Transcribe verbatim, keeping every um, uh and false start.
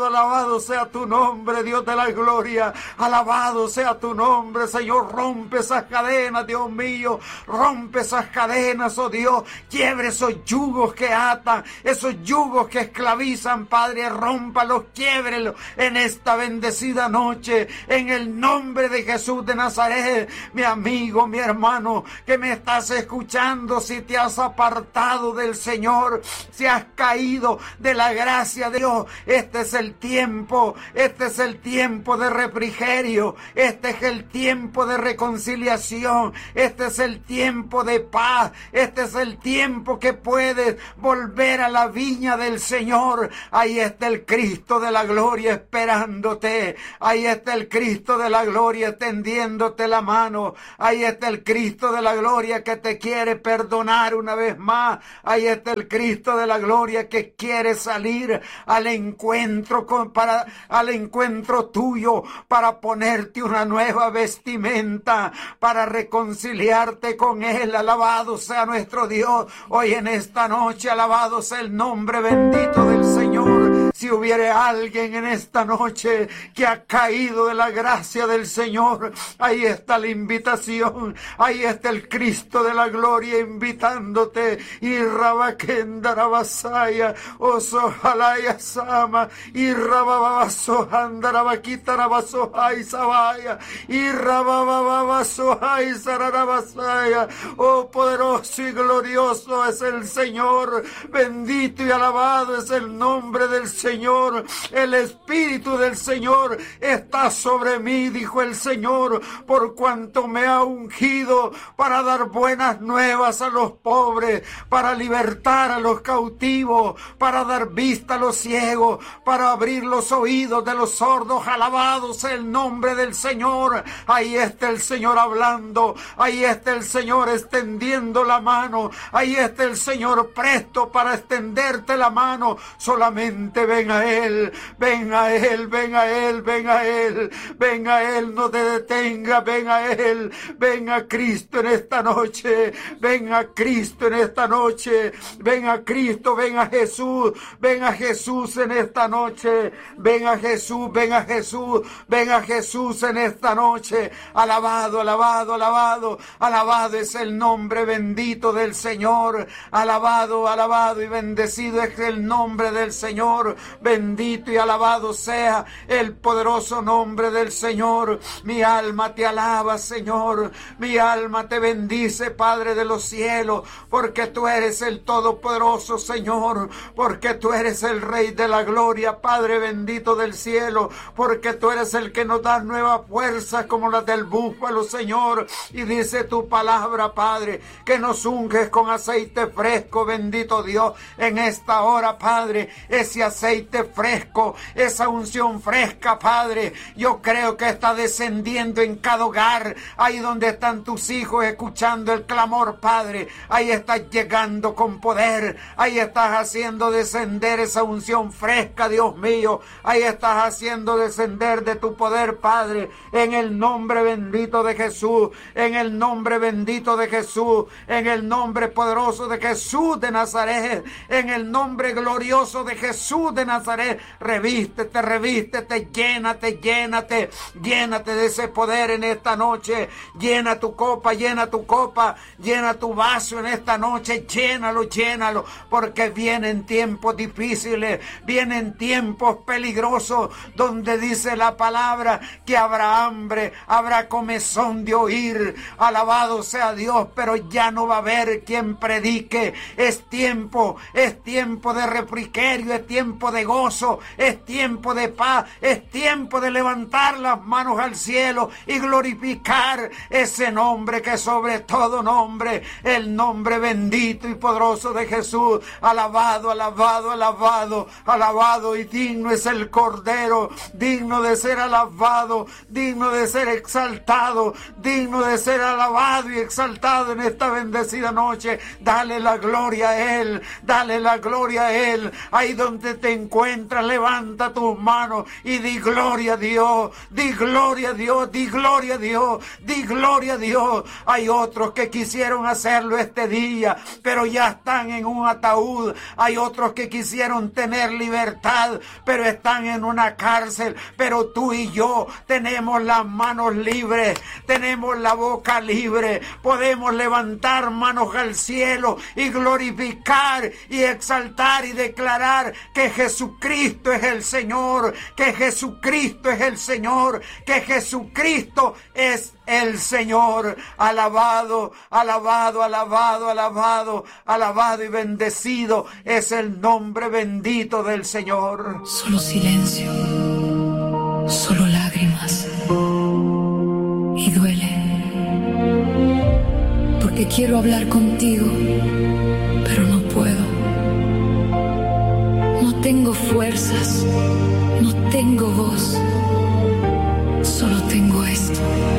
Alabado sea tu nombre, Dios de la gloria. Alabado sea tu nombre, Señor. Rompe esas cadenas, Dios mío. Rompe esas cadenas, oh Dios. Quiebre esos yugos que atan, esos yugos que esclavizan, Padre. Rómpalos, quiébrelos en esta bendecida noche. En el nombre de Jesús de Nazaret, mi amigo, mi hermano, que me estás escuchando, si te has apartado del Señor, si has caído de la gracia de Dios, este es el tiempo, este es el tiempo de refrigerio, este es el tiempo de reconciliación, este es el tiempo de paz, este es el tiempo que puedes volver a la viña del Señor. Ahí está el Cristo de la gloria esperándote, ahí está el Cristo de la gloria extendiéndote la mano, ahí está el Cristo de la gloria que te quiere perdonar una vez más, ahí está el Cristo de la gloria que quiere salir al encuentro Con, para, al encuentro tuyo, para ponerte una nueva vestimenta, para reconciliarte con Él. Alabado sea nuestro Dios hoy en esta noche, alabado sea el nombre bendito del Señor. Si hubiera alguien en esta noche que ha caído de la gracia del Señor, ahí está la invitación, ahí está el Cristo de la gloria invitándote. Y Rabakendarabasaya, Osojalaya Sama, y Rabababaso Andarabakitarabaso Ay Sabaya, y Rabababaso Ay Sararabasaya. Oh, poderoso y glorioso es el Señor, bendito y alabado es el nombre del Señor. El Espíritu del Señor está sobre mí, dijo el Señor, por cuanto me ha ungido para dar buenas nuevas a los pobres, para libertar a los cautivos, para dar vista a los ciegos, para abrir los oídos de los sordos. Alabado sea el nombre del Señor. Ahí está el Señor hablando, ahí está el Señor extendiendo la mano, ahí está el Señor presto para extenderte la mano. Solamente ven a Él, ven a Él, ven a Él, ven a Él, ven a Él, no te detenga, ven a Él, ven a Cristo en esta noche, ven a Cristo en esta noche, ven a Cristo, ven a Jesús, ven a Jesús en esta noche, ven a Jesús, ven a Jesús, ven a Jesús en esta noche. Alabado, alabado, alabado, alabado es el nombre bendito del Señor, alabado, alabado y bendecido es el nombre del Señor. Bendito y alabado sea el poderoso nombre del Señor. Mi alma te alaba, Señor. Mi alma te bendice, Padre de los cielos, porque tú eres el todopoderoso, Señor, porque tú eres el Rey de la gloria, Padre bendito del cielo, porque tú eres el que nos da nueva fuerza como la del búfalo, Señor. Y dice tu palabra, Padre, que nos unges con aceite fresco, bendito Dios, en esta hora, Padre, ese aceite fresco, esa unción fresca, Padre, yo creo que está descendiendo en cada hogar, ahí donde están tus hijos escuchando el clamor, Padre, ahí estás llegando con poder, ahí estás haciendo descender esa unción fresca, Dios mío, ahí estás haciendo descender de tu poder, Padre, en el nombre bendito de Jesús, en el nombre bendito de Jesús, en el nombre poderoso de Jesús de Nazaret, en el nombre glorioso de Jesús de Nazaret. Revístete, revístete, llénate, llénate, llénate de ese poder en esta noche. Llena tu copa, llena tu copa, llena tu vaso en esta noche, llénalo, llénalo, porque vienen tiempos difíciles, vienen tiempos peligrosos, donde dice la palabra que habrá hambre, habrá comezón de oír. Alabado sea Dios, pero ya no va a haber quien predique. Es tiempo, es tiempo de refrigerio, es tiempo de gozo, es tiempo de paz, es tiempo de levantar las manos al cielo y glorificar ese nombre que sobre todo nombre, el nombre bendito y poderoso de Jesús. Alabado, alabado, alabado, alabado y digno es el Cordero, digno de ser alabado, digno de ser exaltado, digno de ser alabado y exaltado en esta bendecida noche. Dale la gloria a Él, dale la gloria a Él, ahí donde te encuentras, levanta tus manos y di gloria a Dios, di gloria a Dios, di gloria a Dios, di gloria a Dios. Hay otros que quisieron hacerlo este día, pero ya están en un ataúd. Hay otros que quisieron tener libertad, pero están en una cárcel. Pero tú y yo tenemos las manos libres, tenemos la boca libre, podemos levantar manos al cielo y glorificar y exaltar y declarar que Jesucristo es el Señor, que Jesucristo es el Señor, que Jesucristo es el Señor. Alabado, alabado, alabado, alabado, alabado y bendecido es el nombre bendito del Señor. Solo silencio, solo lágrimas, y duele, porque quiero hablar contigo, pero no puedo. No tengo fuerzas, no tengo voz, solo tengo esto.